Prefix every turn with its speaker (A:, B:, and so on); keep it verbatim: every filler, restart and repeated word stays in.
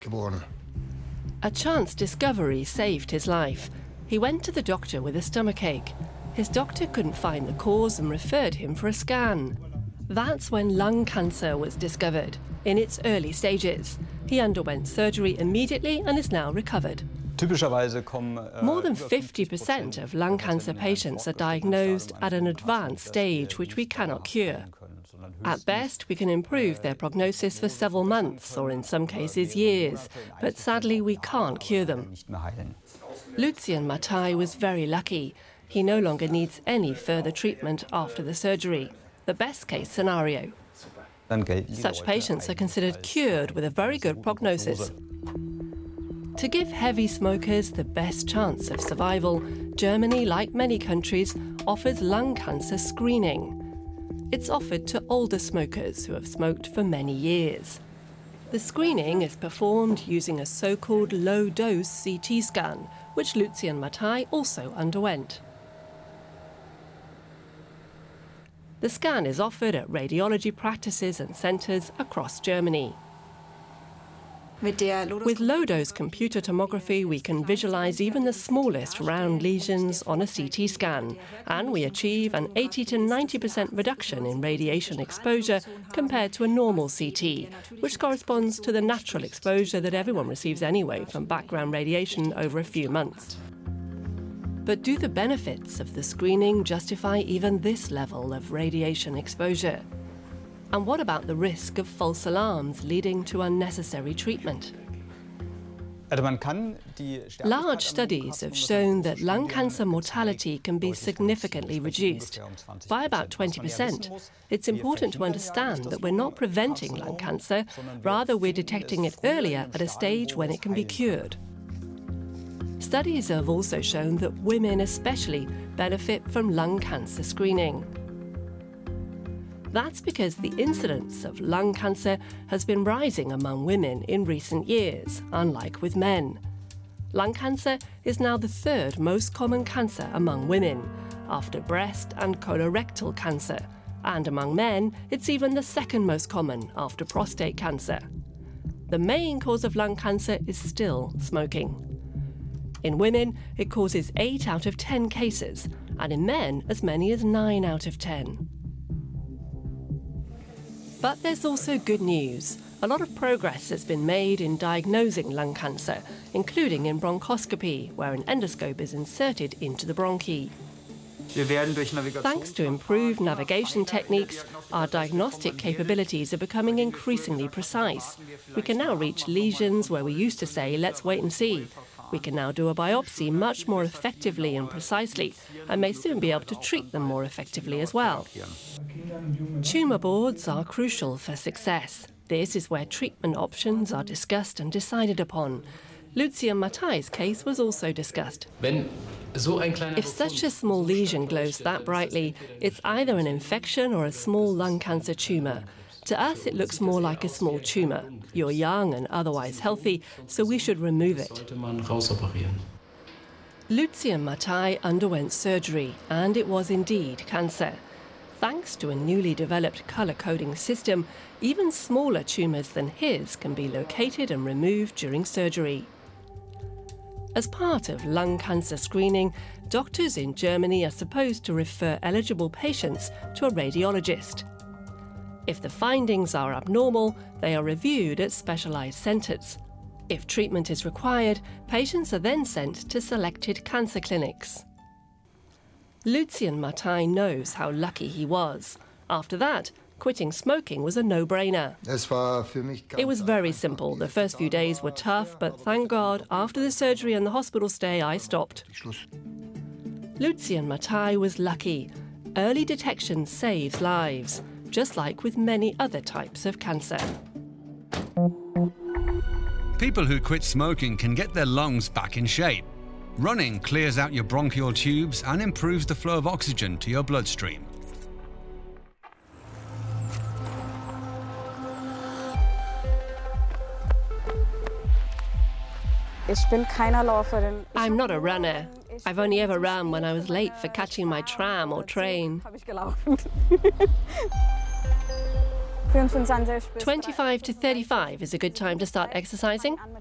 A: geboren.
B: A chance discovery saved his life. He went to the doctor with a stomachache. His doctor couldn't find the cause and referred him for a scan. That's when lung cancer was discovered, in its early stages. He underwent surgery immediately and is now recovered. More than fifty percent of lung cancer patients are diagnosed at an advanced stage which we cannot cure. At best, we can improve their prognosis for several months, or in some cases years, but sadly we can't cure them. Lucien Mathai was very lucky. He no longer needs any further treatment after the surgery, the best-case scenario. Such patients are considered cured with a very good prognosis. To give heavy smokers the best chance of survival, Germany, like many countries, offers lung cancer screening. It's offered to older smokers who have smoked for many years. The screening is performed using a so-called low-dose C T scan, which Lucien Mathai also underwent. The scan is offered at radiology practices and centres across Germany. With low-dose computer tomography, we can visualise even the smallest round lesions on a C T scan, and we achieve an eighty to ninety percent reduction in radiation exposure compared to a normal C T, which corresponds to the natural exposure that everyone receives anyway from background radiation over a few months. But do the benefits of the screening justify even this level of radiation exposure? And what about the risk of false alarms leading to unnecessary treatment? Large studies have shown that lung cancer mortality can be significantly reduced, by about twenty percent. It's important to understand that we're not preventing lung cancer, rather we're detecting it earlier at a stage when it can be cured. Studies have also shown that women especially benefit from lung cancer screening. That's because the incidence of lung cancer has been rising among women in recent years, unlike with men. Lung cancer is now the third most common cancer among women, after breast and colorectal cancer, and among men, it's even the second most common after prostate cancer. The main cause of lung cancer is still smoking. In women, it causes eight out of ten cases, and in men, as many as nine out of ten. But there's also good news. A lot of progress has been made in diagnosing lung cancer, including in bronchoscopy, where an endoscope is inserted into the bronchi. Thanks to improved navigation techniques, our diagnostic capabilities are becoming increasingly precise. We can now reach lesions where we used to say, let's wait and see. We can now do a biopsy much more effectively and precisely, and may soon be able to treat them more effectively as well. Tumour boards are crucial for success. This is where treatment options are discussed and decided upon. Lucien Mathai's case was also discussed. If such a small lesion glows that brightly, it's either an infection or a small lung cancer tumour. To us, it looks more like a small tumour. You're young and otherwise healthy, so we should remove it. Lucien Mathai underwent surgery, and it was indeed cancer. Thanks to a newly developed colour-coding system, even smaller tumours than his can be located and removed during surgery. As part of lung cancer screening, doctors in Germany are supposed to refer eligible patients to a radiologist. If the findings are abnormal, they are reviewed at specialised centres. If treatment is required, patients are then sent to selected cancer clinics. Lucien Mathai knows how lucky he was. After that, quitting smoking was a no-brainer. It was very simple. The first few days were tough, but thank God, after the surgery and the hospital stay, I stopped. Lucien Mathai was lucky. Early detection saves lives, just like with many other types of cancer.
C: People who quit smoking can get their lungs back in shape. Running clears out your bronchial tubes and improves the flow of oxygen to your bloodstream.
B: I'm not a runner. I've only ever ran when I was late for catching my tram or train. twenty-five to thirty-five is a good time to start exercising.